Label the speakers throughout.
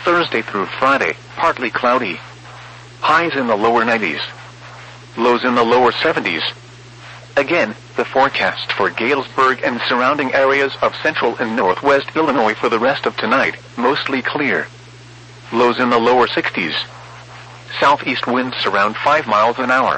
Speaker 1: Thursday through Friday, partly cloudy. Highs in the lower 90s. Lows in the lower 70s. Again, the forecast for Galesburg and surrounding areas of central and northwest Illinois for the rest of tonight, mostly clear. Lows in the lower 60s. Southeast winds around 5 miles an hour.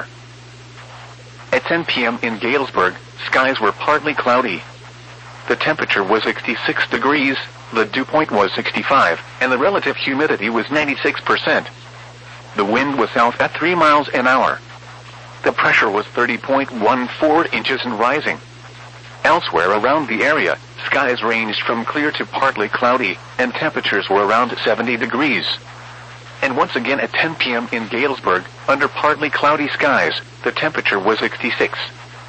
Speaker 1: At 10 p.m. in Galesburg, skies were partly cloudy. The temperature was 66 degrees, the dew point was 65, and the relative humidity was 96%. The wind was south at 3 miles an hour. The pressure was 30.14 inches and rising. Elsewhere around the area, skies ranged from clear to partly cloudy, and temperatures were around 70 degrees. And once again at 10 p.m. in Galesburg, under partly cloudy skies, the temperature was 66.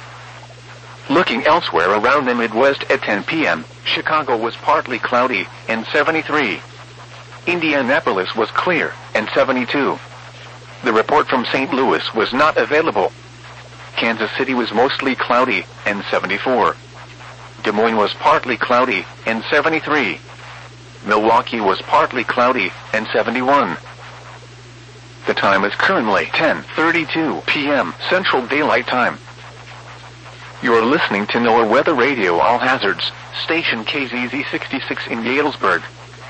Speaker 1: Looking elsewhere around the Midwest at 10 p.m., Chicago was partly cloudy, and 73. Indianapolis was clear, and 72. The report from St. Louis was not available. Kansas City was mostly cloudy, and 74. Des Moines was partly cloudy, and 73. Milwaukee was partly cloudy, and 71. The time is currently 10:32 p.m. Central Daylight Time. You are listening to NOAA Weather Radio All Hazards, station KZZ 66 in Galesburg.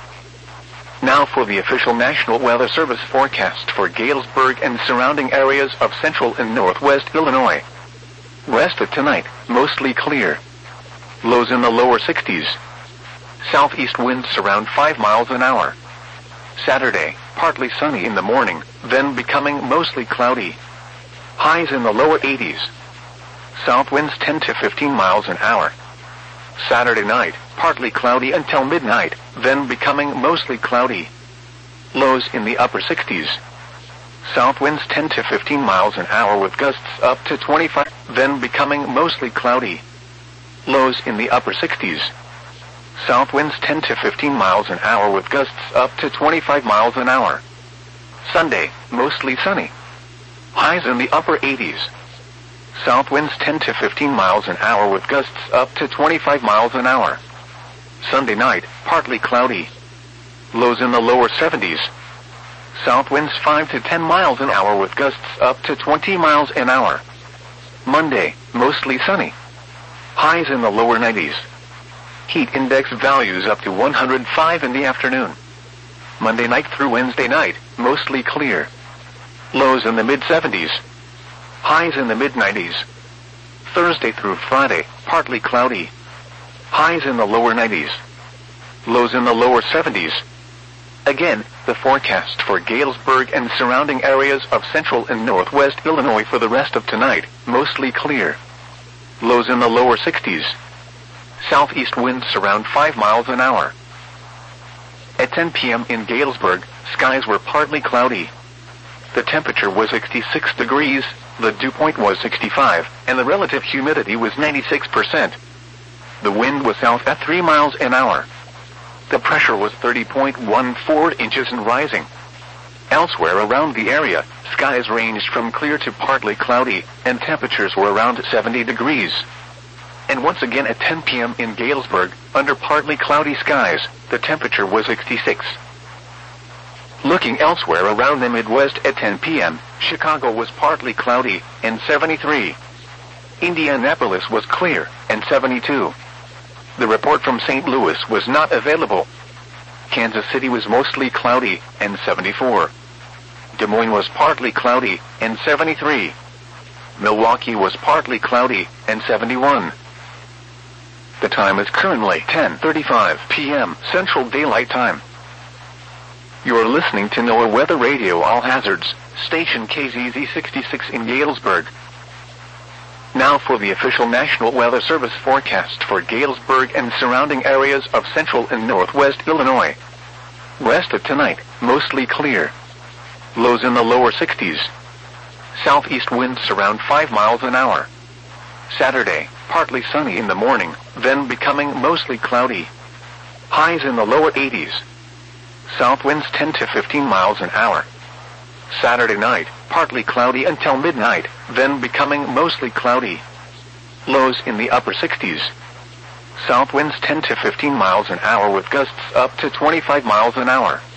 Speaker 1: Now for the official National Weather Service forecast for Galesburg and surrounding areas of central and northwest Illinois. Rest of tonight, mostly clear. Lows in the lower 60s. Southeast winds around 5 miles an hour. Saturday, partly sunny in the morning, then becoming mostly cloudy. Highs in the lower 80s. South winds 10 to 15 miles an hour. Saturday night, partly cloudy until midnight, then becoming mostly cloudy. Lows in the upper 60s. South winds 10 to 15 miles an hour with gusts up to 25, then becoming mostly cloudy. Lows in the upper 60s. South winds 10 to 15 miles an hour with gusts up to 25 miles an hour. Sunday, mostly sunny. Highs in the upper 80s. South winds 10 to 15 miles an hour with gusts up to 25 miles an hour. Sunday night, partly cloudy. Lows in the lower 70s. South winds 5 to 10 miles an hour with gusts up to 20 miles an hour. Monday, mostly sunny. Highs in the lower 90s. Heat index values up to 105 in the afternoon. Monday night through Wednesday night, mostly clear. Lows in the mid-70s. Highs in the mid-90s. Thursday through Friday, partly cloudy. Highs in the lower 90s. Lows in the lower 70s. Again, the forecast for Galesburg and surrounding areas of central and northwest Illinois for the rest of tonight, mostly clear. Lows in the lower 60s. Southeast winds around 5 miles an hour. At 10 p.m. in Galesburg, skies were partly cloudy. The temperature was 66 degrees, the dew point was 65, and the relative humidity was 96%. The wind was south at 3 miles an hour. The pressure was 30.14 inches and rising. Elsewhere around the area, skies ranged from clear to partly cloudy, and temperatures were around 70 degrees. And once again at 10 p.m. in Galesburg, under partly cloudy skies, the temperature was 66. Looking elsewhere around the Midwest at 10 p.m., Chicago was partly cloudy, and 73. Indianapolis was clear, and 72. The report from St. Louis was not available. Kansas City was mostly cloudy, and 74. Des Moines was partly cloudy, and 73. Milwaukee was partly cloudy, and 71. The time is currently 10:35 p.m. Central Daylight Time. You are listening to NOAA Weather Radio All Hazards, station KZZ 66 in Galesburg. Now for the official National Weather Service forecast for Galesburg and surrounding areas of central and northwest Illinois. Rest of tonight, mostly clear. Lows in the lower 60s. Southeast winds around 5 miles an hour. Saturday, partly sunny in the morning, then becoming mostly cloudy. Highs in the lower 80s. South winds 10 to 15 miles an hour. Saturday night, partly cloudy until midnight, then becoming mostly cloudy. Lows in the upper 60s. South winds 10 to 15 miles an hour with gusts up to 25 miles an hour.